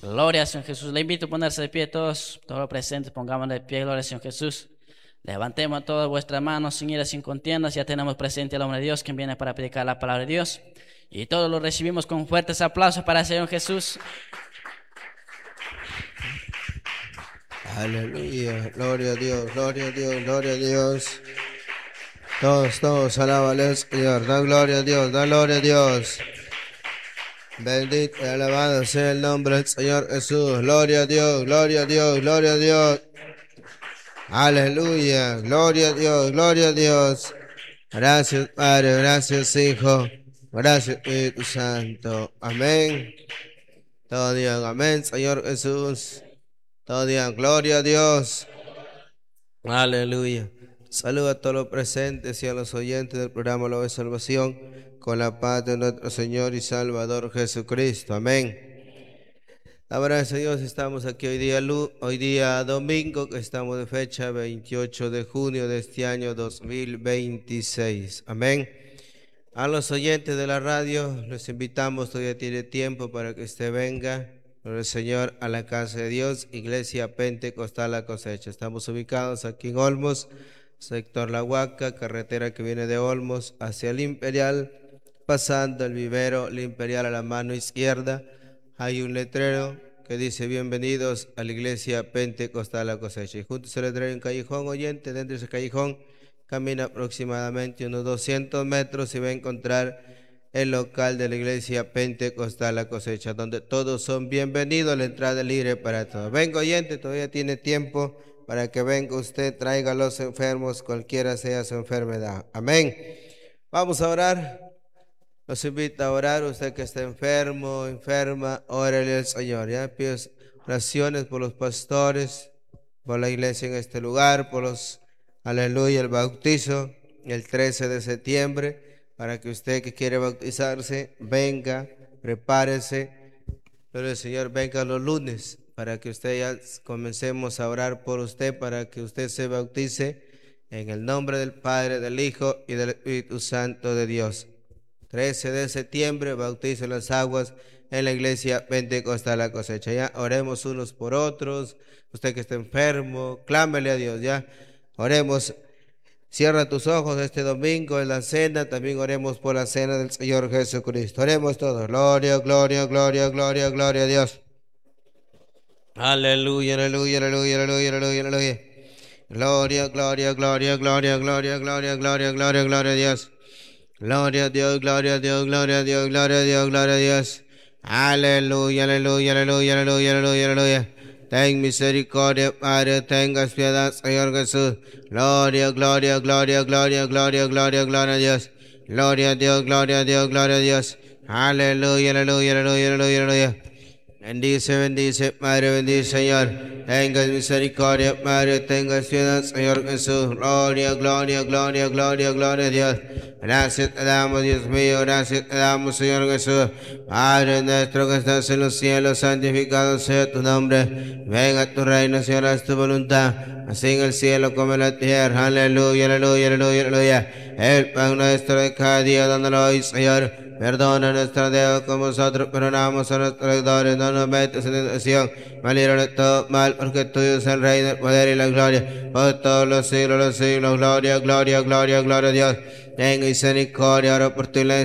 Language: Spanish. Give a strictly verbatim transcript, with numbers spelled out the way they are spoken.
Gloria al Señor Jesús. Le invito a ponerse de pie todos, todos los presentes, pongamos de pie, gloria al Señor Jesús. Levantemos todas vuestras manos sin ira, sin contiendas. Ya tenemos presente al hombre de Dios, quien viene para predicar la palabra de Dios. Y todos lo recibimos con fuertes aplausos para el Señor Jesús. Aleluya, gloria a Dios, gloria a Dios, gloria a Dios. Todos, todos, alábale al Señor, da gloria a Dios, da gloria a Dios. Bendito y alabado sea el nombre del Señor Jesús. Gloria a Dios, gloria a Dios, gloria a Dios. Aleluya, gloria a Dios, gloria a Dios. Gracias Padre, gracias Hijo, gracias Espíritu Santo. Amén. Todos digan amén, Señor Jesús. Todos digan gloria a Dios. Aleluya. Saludo a todos los presentes y a los oyentes del programa La Voz de Salvación con la paz de nuestro Señor y Salvador Jesucristo. Amén. La verdad de Dios, estamos aquí hoy día, hoy día domingo, que estamos de fecha veintiocho de junio de este año dos mil veintiséis. Amén. A los oyentes de la radio, los invitamos, todavía tiene tiempo para que usted venga por el Señor a la casa de Dios, Iglesia Pentecostal La Cosecha. Estamos ubicados aquí en Olmos, sector La Huaca, carretera que viene de Olmos hacia el Imperial, pasando el vivero, el Imperial a la mano izquierda. Hay un letrero que dice bienvenidos a la Iglesia Pentecostal La Cosecha. Y junto a ese letrero hay un callejón, oyente, dentro de ese callejón camina aproximadamente unos doscientos metros y va a encontrar el local de la Iglesia Pentecostal La Cosecha, donde todos son bienvenidos. La entrada es libre para todos. Venga oyente, todavía tiene tiempo para que venga usted, traiga a los enfermos, cualquiera sea su enfermedad. Amén. Vamos a orar. Los invito a orar. Usted que está enfermo, enferma, órale al Señor. Ya pido oraciones por los pastores, por la iglesia en este lugar, por los, aleluya, el bautizo el trece de septiembre. Para que usted que quiere bautizarse, venga, prepárese. Pero el Señor venga los lunes, para que usted ya comencemos a orar por usted, para que usted se bautice en el nombre del Padre, del Hijo y del Espíritu Santo de Dios. trece de septiembre, bautizo en las aguas en la Iglesia Pentecostal La Cosecha. Ya oremos unos por otros. Usted que está enfermo, clámele a Dios, ya. Oremos. Cierra tus ojos este domingo en la cena. También oremos por la cena del Señor Jesucristo. Oremos todos. Gloria, gloria, gloria, gloria, gloria a Dios. Aleluya, aleluya, aleluya, aleluya, aleluya, aleluya. Gloria, gloria, gloria, gloria, gloria, gloria, gloria, gloria, gloria a Dios. Gloria a Dios, gloria a Dios, gloria a Dios, gloria a Dios, gloria a Dios. Aleluya, aleluya, aleluya, aleluya, aleluya, aleluya. Ten misericordia, Padre, tengas piedad, Señor Jesús. Gloria, gloria, gloria, gloria, gloria, gloria, gloria a Dios. Gloria a Dios, gloria a Dios, gloria a Dios. Aleluya, aleluya, aleluya, aleluya, aleluya. Bendice, bendice, Padre, bendice, Señor. Tengas misericordia, Padre, tengas piedad, Señor Jesús. Gloria, gloria, gloria, gloria, gloria a Dios. Gracias te damos, Dios mío, gracias te damos, Señor Jesús. Padre nuestro que estás en los cielos, santificado sea tu nombre. Venga tu reino, Señor, haz tu voluntad, así en el cielo como en la tierra. Aleluya, aleluya, aleluya, aleluya. El pan nuestro de cada día, dándolo hoy, Señor. Perdona nuestra deuda como nosotros perdonamos a nuestros deudores. No nos metas en tentación, mal líbranos de todo mal, porque tuyo es el reino, el poder y la gloria por todos los siglos, los siglos. Gloria, gloria, gloria, gloria a Dios. Ten misericordia ahora por tu iglesia.